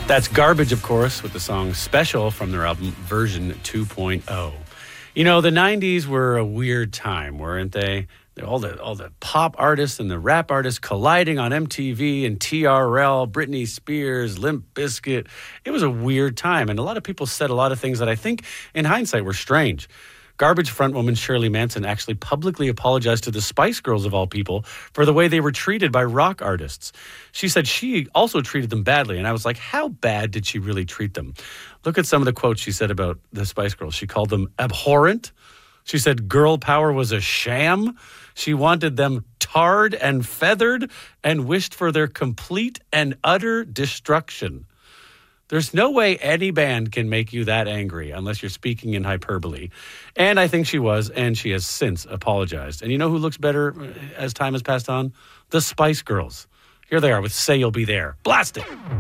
That's Garbage, of course, with the song Special from their album Version 2.0. You know, the 90s were a weird time, weren't they? All the pop artists and the rap artists colliding on MTV and TRL, Britney Spears, Limp Bizkit. It was a weird time, and a lot of people said a lot of things that I think, in hindsight, were strange. Garbage frontwoman Shirley Manson actually publicly apologized to the Spice Girls, of all people, for the way they were treated by rock artists. She said she also treated them badly, and I was like, how bad did she really treat them? Look at some of the quotes she said about the Spice Girls. She called them abhorrent. She said girl power was a sham. She wanted them tarred and feathered and wished for their complete and utter destruction. There's no way any band can make you that angry unless you're speaking in hyperbole. And I think she was, and she has since apologized. And you know who looks better as time has passed on? The Spice Girls. Here they are with Say You'll Be There. Blast it!